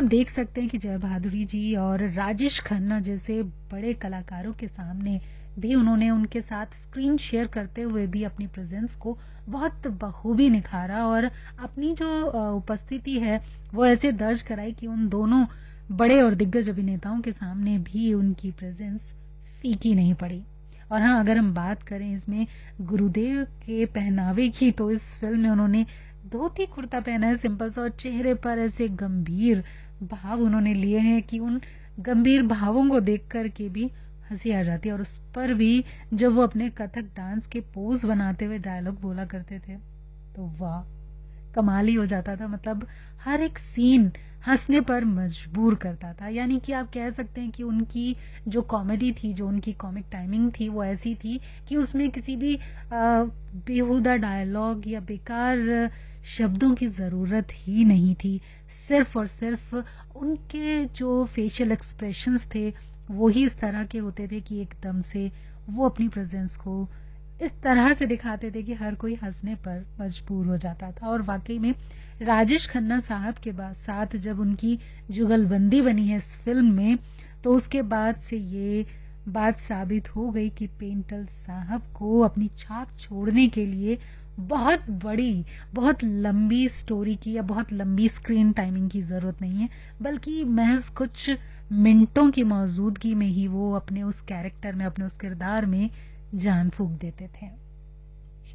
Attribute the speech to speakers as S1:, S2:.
S1: आप देख सकते हैं कि जया भादुरी जी और राजेश खन्ना जैसे बड़े कलाकारों के सामने भी उन्होंने उनके साथ स्क्रीन शेयर करते हुए भी अपनी प्रेजेंस को बहुत बखूबी निखारा और अपनी जो उपस्थिति है वो ऐसे दर्ज कराई कि उन दोनों बड़े और दिग्गज अभिनेताओं के सामने भी उनकी प्रेजेंस फीकी नहीं पड़ी। और हाँ, अगर हम बात करें इसमें गुरुदेव के पहनावे की, तो इस फिल्म में उन्होंने धोती कुर्ता पहना है सिंपल सा, और चेहरे पर ऐसे गंभीर भाव उन्होंने लिए हैं कि उन गंभीर भावों को देख कर के भी हंसी आ जाती है। और उस पर भी जब वो अपने कथक डांस के पोज बनाते हुए डायलॉग बोला करते थे तो वाह, कमाल ही हो जाता था। मतलब हर एक सीन हंसने पर मजबूर करता था। यानी कि आप कह सकते हैं कि उनकी जो कॉमेडी थी, जो उनकी कॉमिक टाइमिंग थी, वो ऐसी थी कि उसमें किसी भी बेहुदा डायलॉग या बेकार शब्दों की जरूरत ही नहीं थी। सिर्फ और सिर्फ उनके जो फेशियल एक्सप्रेशंस थे वो ही इस तरह के होते थे कि एकदम से वो अपनी प्रेजेंस को इस तरह से दिखाते थे कि हर कोई हंसने पर मजबूर हो जाता था। और वाकई में राजेश खन्ना साहब के बाद साथ जब उनकी जुगलबंदी बनी है इस फिल्म में, तो उसके बाद से ये बात साबित हो गई कि पेंटल साहब को अपनी छाप छोड़ने के लिए बहुत बड़ी, बहुत लंबी स्टोरी की या बहुत लंबी स्क्रीन टाइमिंग की जरूरत नहीं है, बल्कि महज कुछ मिनटों की मौजूदगी में ही वो अपने उस कैरेक्टर में, अपने उस किरदार में जान फूंक देते थे।